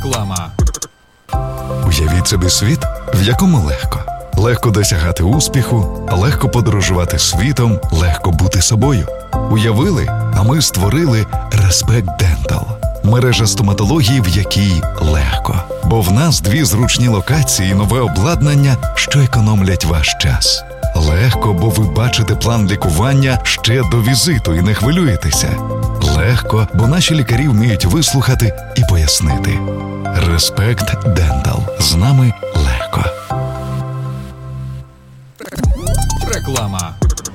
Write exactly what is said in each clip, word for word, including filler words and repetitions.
Реклама. Уявіть собі світ, в якому легко. Легко досягати успіху, легко подорожувати світом, легко бути собою. Уявили, а ми створили Respect Dental. Мережа стоматології, в якій легко. Бо в нас дві зручні локації і нове обладнання, що економлять ваш час. Легко, бо ви бачите план лікування ще до візиту і не хвилюєтеся. Легко, бо наші лікарі вміють вислухати і пояснити. Respect Dental. З нами легко. Реклама.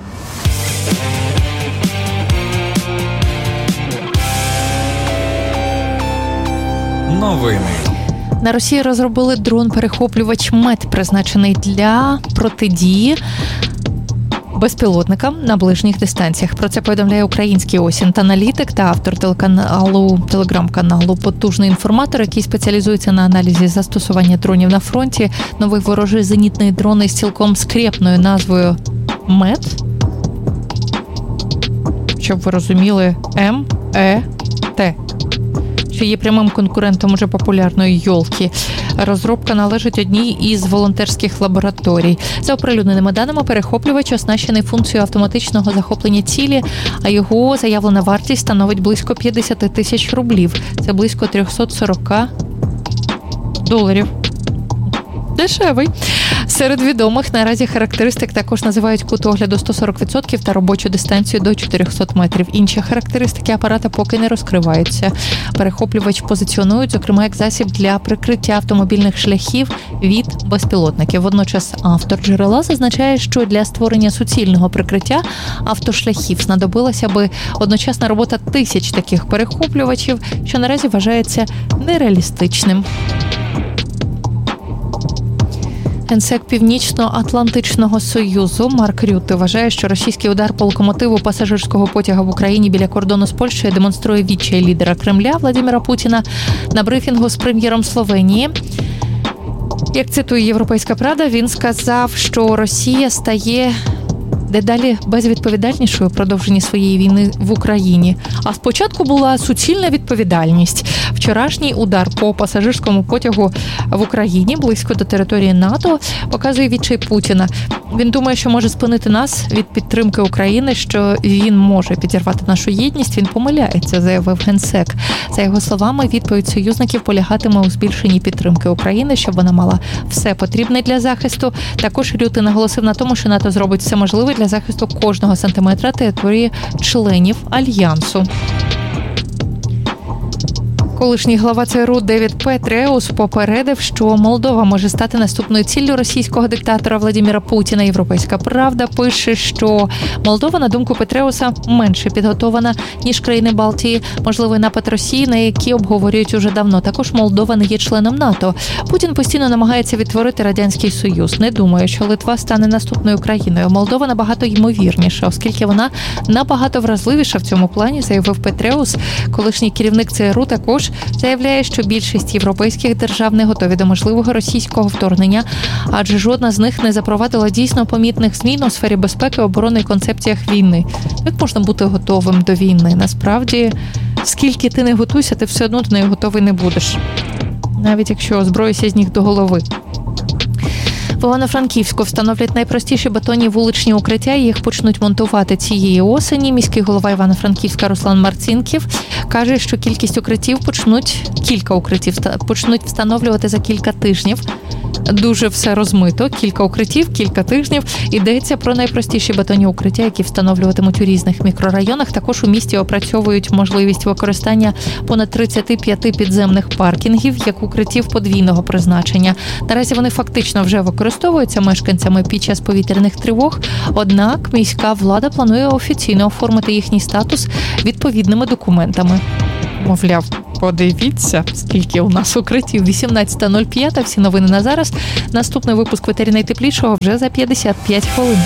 Новини. На Росії розробили дрон-перехоплювач МЕТ, призначений для протидії безпілотникам на ближніх дистанціях. Про це повідомляє український осінт-аналітик та автор телеканалу, телеграм-каналу «Потужний інформатор», який спеціалізується на аналізі застосування дронів на фронті. Новий ворожий зенітний дрон із цілком скрєпною назвою МЕТ, щоб ви розуміли, М Е Т, що є прямим конкурентом уже популярної «Йолки». Розробка належить одній із волонтерських лабораторій. За оприлюдненими даними, перехоплювач оснащений функцією автоматичного захоплення цілі, а його заявлена вартість становить близько п'ятдесят тисяч рублів. Це близько триста сорок доларів. Дешевий. Серед відомих наразі характеристик також називають кут огляду сто сорок відсотків та робочу дистанцію до чотириста метрів. Інші характеристики апарата поки не розкриваються. Перехоплювач позиціонують, зокрема, як засіб для прикриття автомобільних шляхів від безпілотників. Водночас автор джерела зазначає, що для створення суцільного прикриття автошляхів знадобилася би одночасна робота тисяч таких перехоплювачів, що наразі вважається нереалістичним. Генсек Північно-Атлантичного Союзу Марк Рютте вважає, що російський удар по локомотиву пасажирського потяга в Україні біля кордону з Польщею демонструє відчай лідера Кремля Владимира Путіна. На брифінгу з прем'єром Словенії, як цитує «Європейська Правда», він сказав, що Росія стає дедалі безвідповідальнішою в продовженні своєї війни в Україні. А спочатку була суцільна відповідальність. Вчорашній удар по пасажирському потягу в Україні близько до території НАТО показує відчай Путіна. Він думає, що може спинити нас від підтримки України, що він може підірвати нашу єдність. Він помиляється, заявив генсек. За його словами, відповідь союзників полягатиме у збільшенні підтримки України, щоб вона мала все потрібне для захисту. Також Рютте наголосив на тому, що НАТО зробить все можливе для захисту кожного сантиметра території членів Альянсу. Колишній глава ЦРУ Девід Петреус попередив, що Молдова може стати наступною ціллю російського диктатора Владимира Путіна. «Європейська Правда» пише, що Молдова, на думку Петреуса, менше підготована, ніж країни Балтії. Можливий напад Росії, на які обговорюють уже давно. Також Молдова не є членом НАТО. Путін постійно намагається відтворити Радянський Союз. Не думаю, що Литва стане наступною країною. Молдова набагато ймовірніша, оскільки вона набагато вразливіша в цьому плані, заявив Петреус. Колишній керівник ЦРУ також заявляє, що більшість європейських держав не готові до можливого російського вторгнення, адже жодна з них не запровадила дійсно помітних змін у сфері безпеки, оборони і концепціях війни. Як можна бути готовим до війни? Насправді, скільки ти не готуйся, ти все одно до неї готовий не будеш. Навіть якщо озброїшся з ніг до голови. В Івано-Франківську встановлять найпростіші бетонні вуличні укриття, і їх почнуть монтувати цієї осені. Міський голова Івано-Франківська Руслан Марцінків каже, що кількість укриттів почнуть, кілька укриттів почнуть встановлювати за кілька тижнів. Дуже все розмито. Кілька укриттів, кілька тижнів. Йдеться про найпростіші бетонні укриття, які встановлюватимуть у різних мікрорайонах. Також у місті опрацьовують можливість використання понад тридцять п'ять підземних паркінгів як укриттів подвійного призначення. Наразі вони фактично вже використовуються мешканцями під час повітряних тривог. Однак міська влада планує офіційно оформити їхній статус відповідними документами. Мовляв, подивіться, скільки у нас укриттів. вісімнадцята нуль п'ять, всі новини на зараз. Наступний випуск «Ветері найтеплішого» вже за п'ятдесят п'ять хвилин.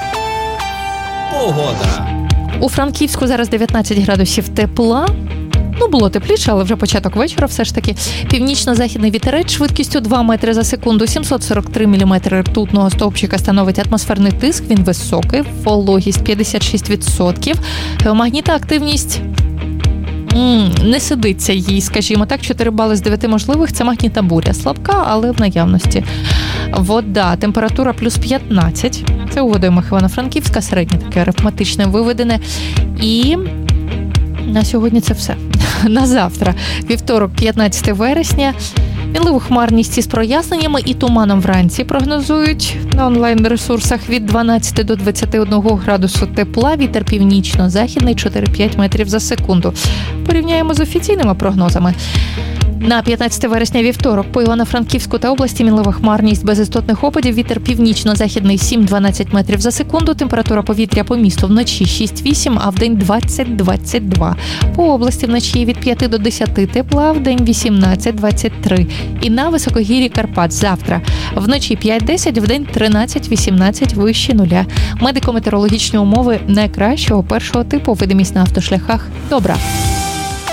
Погода. У Франківську зараз дев'ятнадцять градусів тепла. Ну, було тепліше, але вже початок вечора все ж таки. Північно-західний вітерець швидкістю два метри за секунду, сімсот сорок три міліметри ртутного стовпчика становить атмосферний тиск, він високий, вологість п'ятдесят шість відсотків, геомагнітна активність м, не сидиться їй, скажімо так, чотири бали з дев'яти можливих, це магнітна буря, слабка, але в наявності. Вода, температура плюс п'ятнадцять, це у водоймах Івано-Франківська, середнє таке арифметичне виведене. І на сьогодні це все. На завтра, вівторок, п'ятнадцяте вересня, мінливу хмарність із проясненнями і туманом вранці прогнозують на онлайн-ресурсах від дванадцяти до двадцяти одного градусу тепла, вітер північно-західний чотири-п'ять метрів за секунду. Порівняємо з офіційними прогнозами. На п'ятнадцяте вересня вівторок по Івано-Франківську та області мінлива хмарність без істотних опадів, вітер північно-західний сім-дванадцять метрів за секунду, температура повітря по місту вночі шість-вісім, а вдень двадцять-двадцять два. По області вночі від п'яти до десяти тепла, вдень вісімнадцять-двадцять три. І на високогір'ї Карпат завтра вночі п'ять-десять, вдень тринадцять-вісімнадцять вище нуля. Медико-метеорологічні умови найкращого першого типу, видимість на автошляхах добра.